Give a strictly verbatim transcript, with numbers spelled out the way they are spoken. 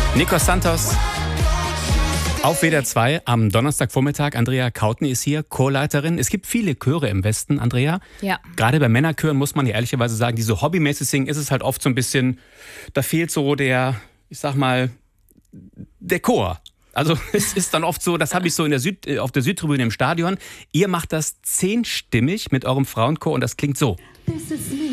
Nikos Santos auf W D R zwei am Donnerstagvormittag. Andrea Kautny ist hier, Chorleiterin. Es gibt viele Chöre im Westen, Andrea. Ja. Gerade bei Männerchören muss man ja ehrlicherweise sagen, die so hobbymäßig singen, ist es halt oft so ein bisschen, da fehlt so der, ich sag mal, der Chor. Also es ist dann oft so, das habe ich so in der Süd, auf der Südtribüne im Stadion. Ihr macht das zehnstimmig mit eurem Frauenchor und das klingt so.